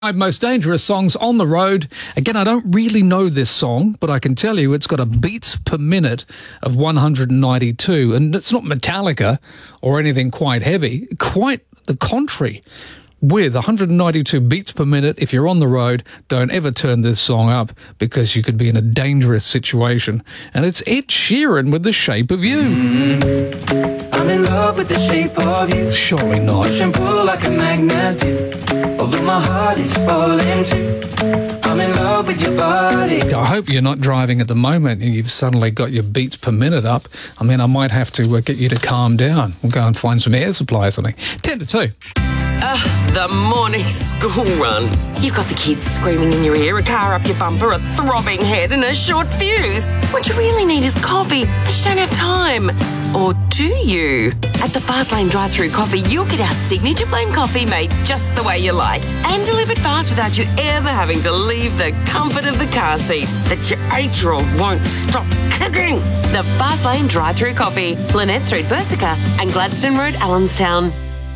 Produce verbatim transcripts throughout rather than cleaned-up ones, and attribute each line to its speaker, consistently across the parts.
Speaker 1: Five most dangerous songs on the road. Again, I don't really know this song, but I can tell you it's got a beats per minute of one hundred ninety-two. And it's not Metallica or anything quite heavy. Quite the contrary. With one hundred ninety-two beats per minute, if you're on the road, don't ever turn this song up because you could be in a dangerous situation. And it's Ed Sheeran with The Shape of You.
Speaker 2: Mm-hmm. I'm in love with the shape of you.
Speaker 1: Surely not.
Speaker 2: Push and pull like a magnet do. Although my heart is falling too. I'm in love with your body.
Speaker 1: I hope you're not driving at the moment and you've suddenly got your beats per minute up. I mean, I might have to uh, get you to calm down. We'll go and find some air supply or something. ten to two.
Speaker 3: Uh, the morning school run. You've got the kids screaming in your ear, a car up your bumper, a throbbing head and a short fuse. What you really need is coffee, but you don't have time. Or do you? At the Fast Lane drive-through coffee, you'll get our signature blend coffee made just the way you like and delivered fast without you ever having to leave the comfort of the car seat that your eight-year-old won't stop kicking. The Fast Lane drive-through coffee, Lynette Street, Bersica and Gladstone Road, Allenstown.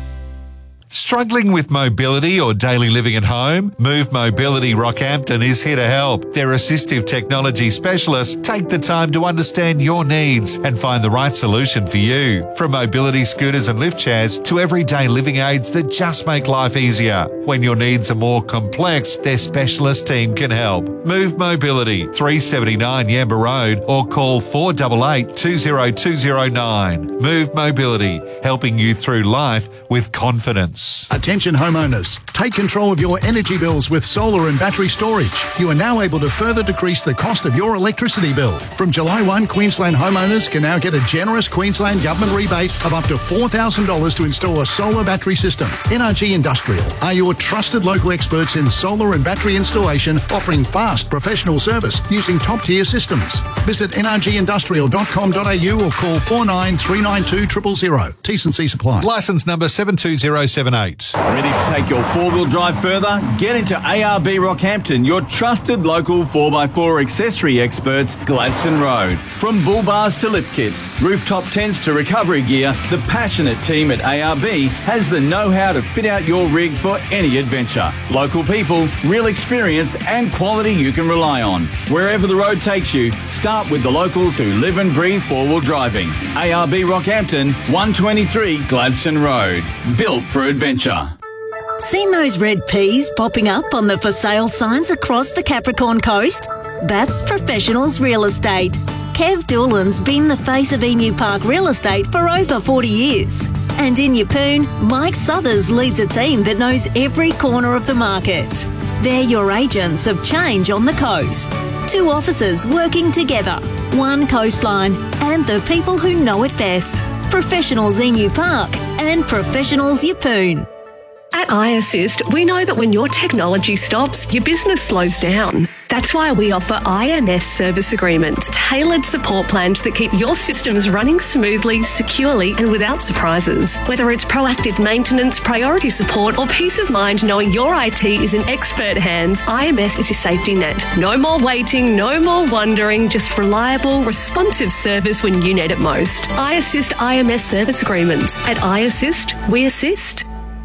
Speaker 4: Struggling with mobility or daily living at home? Move Mobility Rockhampton is here to help. Their assistive technology specialists take the time to understand your needs and find the right solution for you. From mobility scooters and lift chairs to everyday living aids that just make life easier. When your needs are more complex, their specialist team can help. Move Mobility, three seventy-nine Yamba Road, or call four eight eight, two zero two zero nine. Move Mobility, helping you through life with confidence.
Speaker 5: Attention homeowners, take control of your energy bills with solar and battery storage. You are now able to further decrease the cost of your electricity bill. From July first, Queensland homeowners can now get a generous Queensland Government rebate of up to four thousand dollars to install a solar battery system. N R G Industrial are your trusted local experts in solar and battery installation, offering fast professional service using top-tier systems. Visit n r g industrial dot com dot a u or call four nine three nine two zero zero zero. T's and C's apply.
Speaker 4: Licence number seven two zero seven eight.
Speaker 6: Ready to take your four-wheel drive further? Get into A R B Rockhampton, your trusted local four by four accessory experts, Gladstone Road. From bull bars to lift kits, rooftop tents to recovery gear, the passionate team at A R B has the know-how to fit out your rig for any adventure. Local people, real experience and quality you can rely on. Wherever the road takes you, start with the locals who live and breathe four-wheel driving. A R B Rockhampton, one twenty-three Gladstone Road. Built for adventure.
Speaker 7: Seen those red peas popping up on the for sale signs across the Capricorn coast? That's Professionals Real Estate. Kev Doolan's been the face of Emu Park Real Estate for over forty years. And in Yeppoon, Mike Southers leads a team that knows every corner of the market. They're your agents of change on the coast. Two offices working together, one coastline, and the people who know it best. Professionals Emu Park and Professionals Yeppoon.
Speaker 8: At iAssist, we know that when your technology stops, your business slows down. That's why we offer I M S service agreements, tailored support plans that keep your systems running smoothly, securely and without surprises. Whether it's proactive maintenance, priority support or peace of mind knowing your I T is in expert hands, I M S is your safety net. No more waiting, no more wondering, just reliable, responsive service when you need it most. iAssist I M S service agreements. At iAssist, we assist.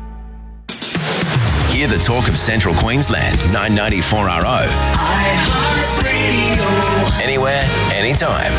Speaker 9: Hear the talk of Central Queensland, nine ninety-four R O. iHeartRadio. Anywhere, anytime.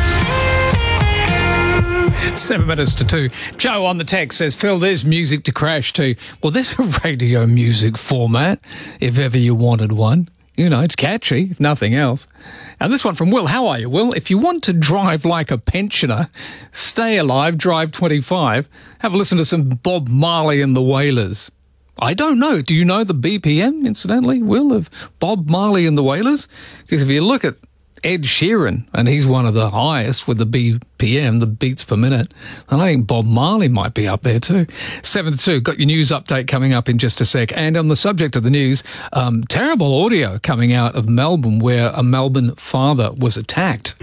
Speaker 1: Seven minutes to two. Joe on the text says, Phil, there's music to crash to. Well, there's a radio music format, if ever you wanted one. You know, it's catchy, if nothing else. And this one from Will. How are you, Will? If you want to drive like a pensioner, stay alive, drive twenty-five. Have a listen to some Bob Marley and the Wailers. I don't know. Do you know the B P M, incidentally, Will, of Bob Marley and the Wailers? Because if you look at Ed Sheeran, and he's one of the highest with the B P M, the beats per minute, and I think Bob Marley might be up there too. seven to two, got your news update coming up in just a sec. And on the subject of the news, um, terrible audio coming out of Melbourne where a Melbourne father was attacked.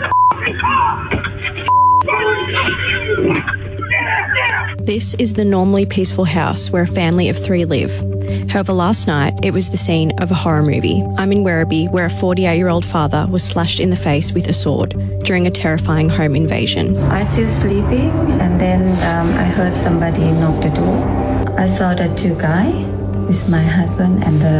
Speaker 10: This is the normally peaceful house where a family of three live. However, last night it was the scene of a horror movie. I'm in Werribee, where a forty-eight-year-old father was slashed in the face with a sword during a terrifying home invasion.
Speaker 11: I was still sleeping, and then um, I heard somebody knock the door. I saw the two guys with my husband and the